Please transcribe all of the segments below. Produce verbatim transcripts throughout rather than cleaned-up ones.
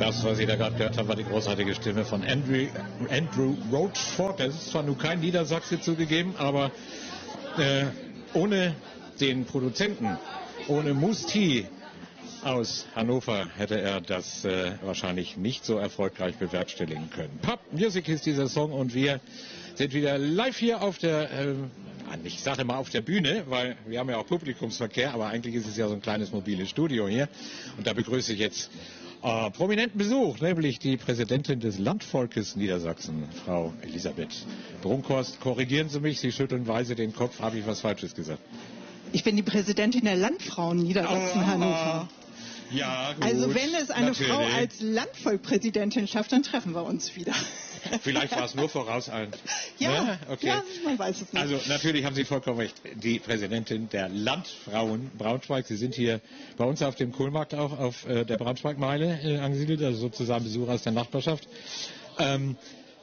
Das, was Sie da gerade gehört haben, war die großartige Stimme von Andrew, Andrew Rochford. Das ist zwar nur kein Niedersachse zugegeben, aber äh, ohne den Produzenten, ohne Musti aus Hannover hätte er das äh, wahrscheinlich nicht so erfolgreich bewerkstelligen können. Pop Music ist dieser Song und wir sind wieder live hier auf der, äh, ich sage immer auf der Bühne, weil wir haben ja auch Publikumsverkehr, aber eigentlich ist es ja so ein kleines mobiles Studio hier. Und da begrüße ich jetzt äh, prominenten Besuch, nämlich die Präsidentin des Landvolkes Niedersachsen, Frau Elisabeth Brunkhorst. Korrigieren Sie mich, Sie schütteln weise den Kopf, habe ich was Falsches gesagt? Ich bin die Präsidentin der Landfrauen Niedersachsen oh, Hannover. Ja, gut, also wenn es eine natürlich. Frau als Landvolkpräsidentin schafft, dann treffen wir uns wieder. Vielleicht war es nur vorauseilend. Ja, ne? Okay. Ja, man weiß es nicht. Also natürlich haben Sie vollkommen recht. Die Präsidentin der Landfrauen Braunschweig. Sie sind hier bei uns auf dem Kohlmarkt auch auf äh, der Braunschweigmeile äh, angesiedelt, also sozusagen Besucher aus der Nachbarschaft. Ähm,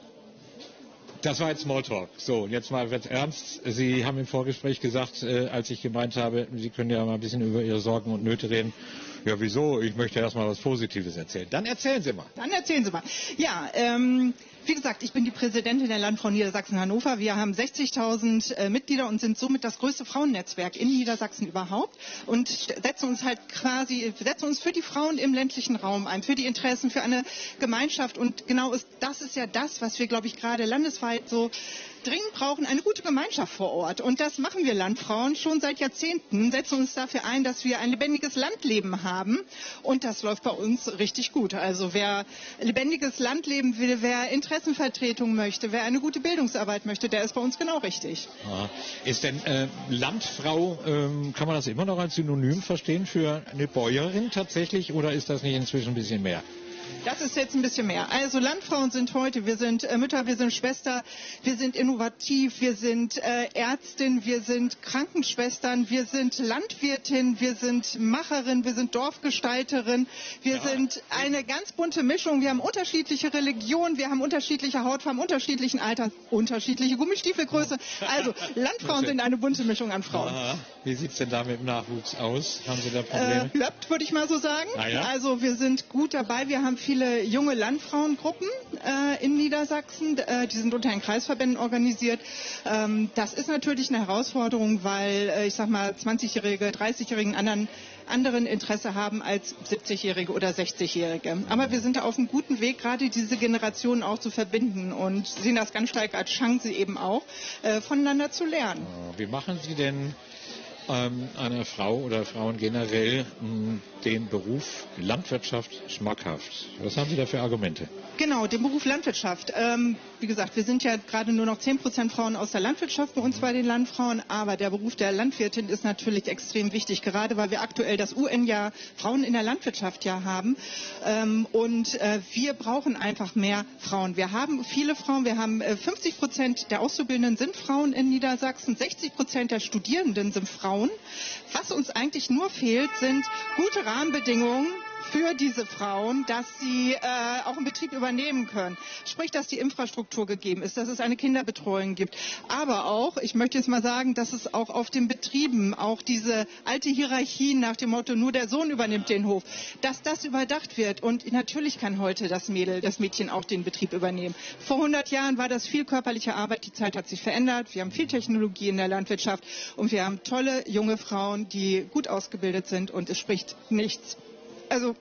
Das war jetzt Smalltalk. So, jetzt mal wird's ernst. Sie haben im Vorgespräch gesagt, äh, als ich gemeint habe, Sie können ja mal ein bisschen über Ihre Sorgen und Nöte reden. Ja, wieso? Ich möchte erst mal was Positives erzählen. Dann erzählen Sie mal. Dann erzählen Sie mal. Ja, ähm, wie gesagt, ich bin die Präsidentin der Landfrauen Niedersachsen Hannover. Wir haben sechzigtausend äh, Mitglieder und sind somit das größte Frauennetzwerk in Niedersachsen überhaupt und setzen uns halt quasi, setzen uns für die Frauen im ländlichen Raum ein, für die Interessen, für eine Gemeinschaft. Und genau ist, das ist ja das, was wir, glaube ich, gerade landesweit so dringend brauchen, eine gute Gemeinschaft vor Ort. Und das machen wir Landfrauen schon seit Jahrzehnten, setzen uns dafür ein, dass wir ein lebendiges Landleben haben. Und das läuft bei uns richtig gut. Also wer lebendiges Landleben will, wer Interessenvertretung möchte, wer eine gute Bildungsarbeit möchte, der ist bei uns genau richtig. Ja. Ist denn äh, Landfrau, ähm, kann man das immer noch als Synonym verstehen für eine Bäuerin tatsächlich oder ist das nicht inzwischen ein bisschen mehr? Das ist jetzt ein bisschen mehr. Also Landfrauen sind heute, wir sind äh, Mütter, wir sind Schwester, wir sind innovativ, wir sind äh, Ärztin, wir sind Krankenschwestern, wir sind Landwirtin, wir sind Macherin, wir sind Dorfgestalterin, wir ja. sind eine ganz bunte Mischung. Wir haben unterschiedliche Religionen, wir haben unterschiedliche Hautfarben, unterschiedlichen Alters, unterschiedliche Gummistiefelgröße. Also Landfrauen sind eine bunte Mischung an Frauen. Aha. Wie sieht es denn da mit dem Nachwuchs aus? Haben Sie da Probleme? Äh, Löppt, würde ich mal so sagen. Ah, ja? Also wir sind gut dabei, wir haben viele junge Landfrauengruppen äh, in Niedersachsen, äh, die sind unter den Kreisverbänden organisiert. Ähm, das ist natürlich eine Herausforderung, weil äh, ich sag mal zwanzigjährige, dreißigjährigen anderen anderen Interesse haben als siebzigjährige oder sechzigjährige. Aber wir sind auf einem guten Weg, gerade diese Generationen auch zu verbinden und sehen das ganz stark als Chance eben auch, äh, voneinander zu lernen. Wie machen Sie denn ähm, einer Frau oder Frauen generell mh, den Beruf Landwirtschaft schmackhaft? Was haben Sie da für Argumente? Genau, den Beruf Landwirtschaft. Ähm, wie gesagt, wir sind ja gerade nur noch zehn Prozent Frauen aus der Landwirtschaft bei uns bei den Landfrauen, aber der Beruf der Landwirtin ist natürlich extrem wichtig, gerade weil wir aktuell das U N-Jahr Frauen in der Landwirtschaft ja haben. Ähm, und äh, wir brauchen einfach mehr Frauen. Wir haben viele Frauen, wir haben äh, fünfzig Prozent der Auszubildenden sind Frauen in Niedersachsen, sechzig Prozent der Studierenden sind Frauen. Was uns eigentlich nur fehlt, sind gute Rahmenbedingungen für diese Frauen, dass sie äh, auch einen Betrieb übernehmen können. Sprich, dass die Infrastruktur gegeben ist, dass es eine Kinderbetreuung gibt. Aber auch, ich möchte jetzt mal sagen, dass es auch auf den Betrieben, auch diese alte Hierarchie nach dem Motto, nur der Sohn übernimmt den Hof, dass das überdacht wird. Und natürlich kann heute das Mädel, das Mädchen auch den Betrieb übernehmen. Vor hundert Jahren war das viel körperliche Arbeit, die Zeit hat sich verändert. Wir haben viel Technologie in der Landwirtschaft und wir haben tolle junge Frauen, die gut ausgebildet sind und es spricht nichts. Also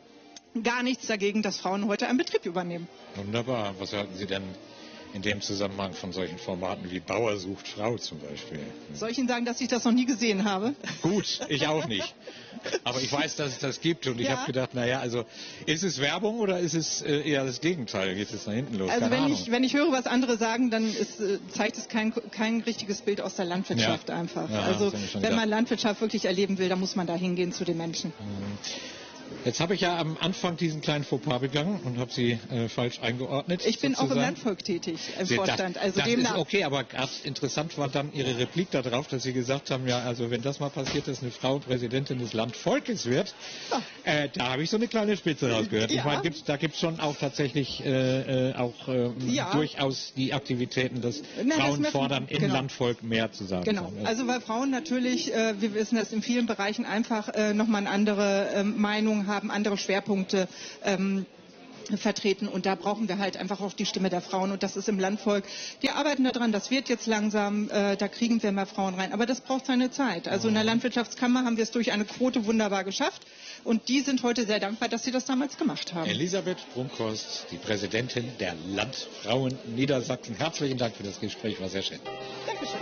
gar nichts dagegen, dass Frauen heute einen Betrieb übernehmen. Wunderbar. Was halten Sie denn in dem Zusammenhang von solchen Formaten wie Bauer sucht Frau zum Beispiel? Soll ich Ihnen sagen, dass ich das noch nie gesehen habe? Gut, ich auch nicht. Aber ich weiß, dass es das gibt und ich ja. habe gedacht, naja, also ist es Werbung oder ist es äh, eher das Gegenteil? Geht es nach hinten los? Also Keine wenn Ahnung. ich, wenn ich höre, was andere sagen, dann ist, äh, zeigt es kein, kein richtiges Bild aus der Landwirtschaft ja. einfach. Ja, also wenn man Landwirtschaft wirklich erleben will, dann muss man da hingehen zu den Menschen. Mhm. Jetzt habe ich ja am Anfang diesen kleinen Fauxpas begangen und habe Sie äh, falsch eingeordnet. Ich bin sozusagen. auch im Landvolk tätig, im Sie, Vorstand. Das, also das ist okay, aber erst interessant war dann Ihre Replik darauf, dass Sie gesagt haben, ja, also wenn das mal passiert, dass eine Frau Präsidentin des Landvolkes wird, ja. äh, da habe ich so eine kleine Spitze rausgehört. Ja. Ich meine, gibt's, da gibt es schon auch tatsächlich äh, äh, auch äh, ja. durchaus die Aktivitäten, dass Nein, Frauen das fordern, im genau. Landvolk mehr zu sagen. Genau, haben. Also weil Frauen natürlich, äh, wir wissen das in vielen Bereichen einfach äh, nochmal eine andere äh, Meinung haben, andere Schwerpunkte. Ähm, vertreten und da brauchen wir halt einfach auch die Stimme der Frauen und das ist im Landvolk. Wir arbeiten daran, das wird jetzt langsam, äh, da kriegen wir mehr Frauen rein, aber das braucht seine Zeit. Also in der Landwirtschaftskammer haben wir es durch eine Quote wunderbar geschafft und die sind heute sehr dankbar, dass sie das damals gemacht haben. Elisabeth Brunkhorst, die Präsidentin der Landfrauen Niedersachsen. Herzlichen Dank für das Gespräch, war sehr schön. Dankeschön.